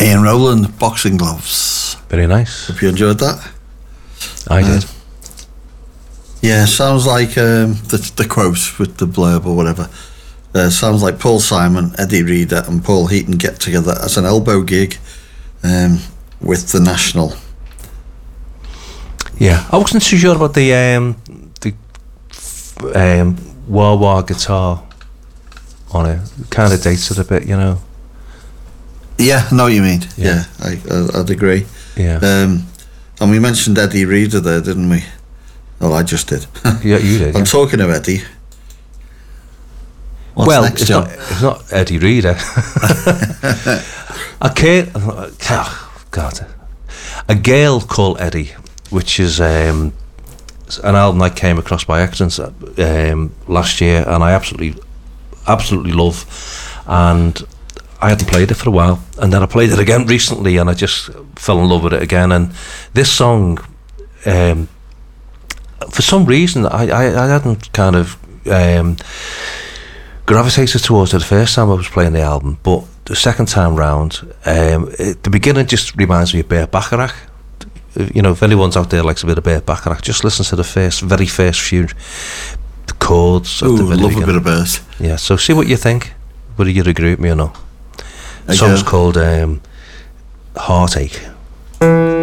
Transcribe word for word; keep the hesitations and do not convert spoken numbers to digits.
Ian Rowland, Boxing Gloves. Very nice. Hope you enjoyed that. I uh, did. Yeah, sounds like um, the, the quote with the blurb or whatever. Uh, sounds like Paul Simon, Eddie Reader and Paul Heaton get together as an elbow gig um, with the National. Yeah, I wasn't too sure about the um, the um, wah wah guitar on it. Kind of dates it a bit, you know. Yeah, I know what you mean. Yeah, yeah I, I'd agree. Yeah. Um, and we mentioned Eddie Reader there, didn't we? Oh, I just did. Yeah, you did. I'm yeah. talking of Eddie. What's well, next, it's John? not, it's not Eddie Reader. a girl, oh, God, a girl called Eddie, which is um, an album I came across by accident um, last year, and I absolutely, absolutely love. And I hadn't played it for a while, and then I played it again recently, and I just fell in love with it again. And this song, um, for some reason, I, I, I hadn't kind of um, gravitated towards it the first time I was playing the album, but the second time round, um, it, the beginning just reminds me of Burt Bacharach. You know, if anyone's out there likes a bit of Burt Bacharach, just listen to the first, very first few the chords. Ooh, at the very love beginning. a bit of Burt. Yeah, so see what you think. Whether you agree with me or not. The Okay. song's called um, Heartache.